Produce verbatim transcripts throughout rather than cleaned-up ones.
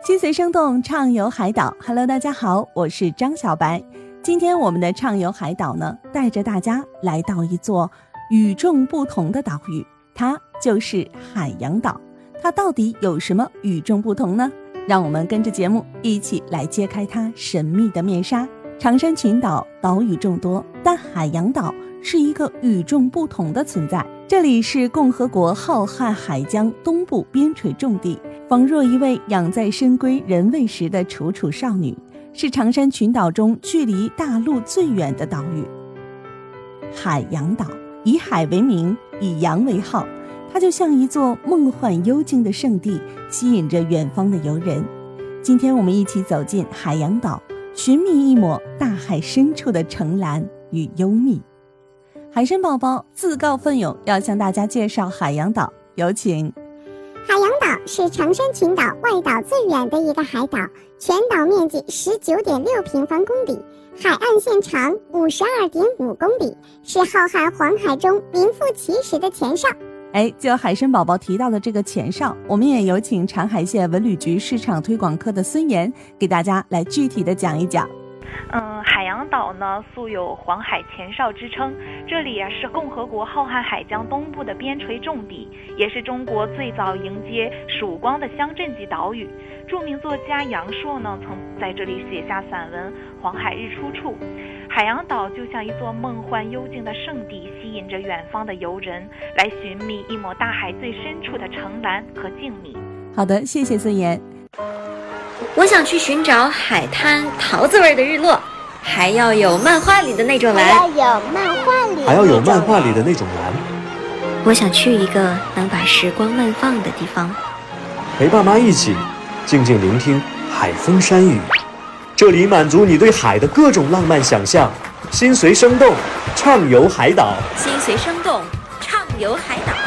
心随生动，畅游海岛。Hello， 大家好，我是张小白。今天我们的畅游海岛呢，带着大家来到一座与众不同的岛屿，它就是海洋岛。它到底有什么与众不同呢？让我们跟着节目一起来揭开它神秘的面纱。长山群岛岛屿众多，但海洋岛是一个与众不同的存在。这里是共和国浩瀚海疆东部边陲重地，仿若一位养在深闺人未识的楚楚少女，是长山群岛中距离大陆最远的岛屿。海洋岛以海为名，以洋为号，它就像一座梦幻幽静的圣地，吸引着远方的游人。今天我们一起走进海洋岛，寻觅一抹大海深处的澄蓝与幽秘。海参宝宝自告奋勇要向大家介绍海洋岛，有请。 海洋岛是长山群岛外岛最远的一个海岛，全岛面积 十九点六平方公里，海岸线长 五十二点五公里，是浩瀚黄海中名副其实的前哨。 哎，就海参宝宝提到的这个前哨，我们也有请长海县文旅局市场推广科的孙岩给大家来具体的讲一讲。 嗯，海洋岛呢素有黄海前哨之称，这里啊是共和国浩瀚海疆东部的边陲重地，也是中国最早迎接曙光的乡镇级岛屿。著名作家杨朔呢曾在这里写下散文《黄海日出处》。海洋岛就像一座梦幻幽静的圣地，吸引着远方的游人来寻觅一抹大海最深处的澄蓝和静谧。 好的，谢谢孙岩。 我想去寻找海滩桃子味的日落，还要有漫画里的那种蓝， 还要有漫画里还要有漫画里的那种蓝。 我想去一个能把时光慢放的地方， 陪爸妈一起静静聆听海风山雨，这里满足你对海的各种浪漫想象。心随生动，畅游海岛。 心随生动，畅游海岛。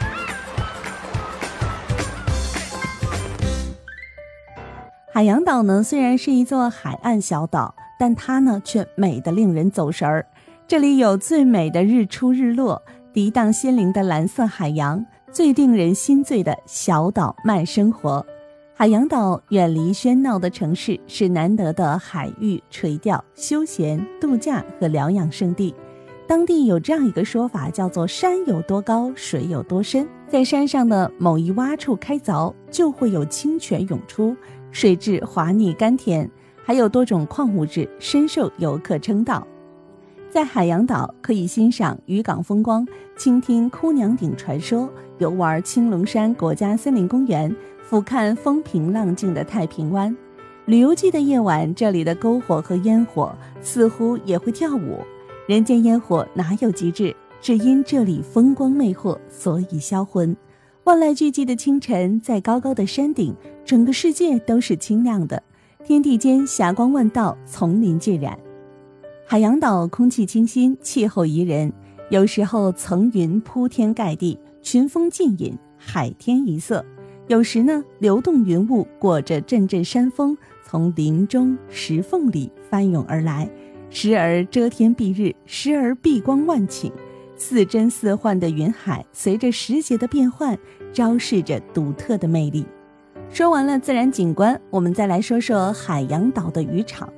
海洋岛呢，虽然是一座海岸小岛，但它呢却美得令人走神儿。这里有最美的日出日落，涤荡心灵的蓝色海洋，最令人心醉的小岛慢生活。海洋岛远离喧闹的城市，是难得的海域垂钓、休闲、度假和疗养胜地。当地有这样一个说法，叫做山有多高，水有多深。在山上的某一洼处开凿，就会有清泉涌出，水质滑腻甘甜，还有多种矿物质，深受游客称道。在海洋岛可以欣赏渔港风光，倾听哭娘顶传说，游玩青龙山国家森林公园，俯瞰风平浪静的太平湾。旅游季的夜晚，这里的篝火和烟火似乎也会跳舞。人间烟火哪有极致，只因这里风光魅惑，所以销魂。万籁俱寂的清晨，在高高的山顶，整个世界都是清亮的，天地间霞光万道，丛林尽染。海洋岛空气清新，气候宜人，有时候层云铺天盖地，群峰尽隐，海天一色；有时呢，流动云雾裹着阵阵山风，从林中石缝里翻涌而来，时而遮天蔽日，时而碧光万顷。似真似幻的云海随着时节的变换，昭示着独特的魅力。说完了自然景观，我们再来说说海洋岛的渔场。